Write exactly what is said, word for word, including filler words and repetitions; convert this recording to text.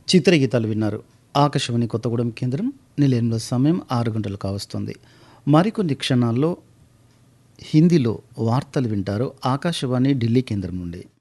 చిత్రగీతాలు విన్నారు. ఆకాశవాణి కొత్తగూడెం కేంద్రం నిలయంలో సమయం ఆరు గంటలు కావస్తుంది. మరికొన్ని క్షణాల్లో హిందీలో వార్తలు వింటారు ఆకాశవాణి ఢిల్లీ కేంద్రం నుండి.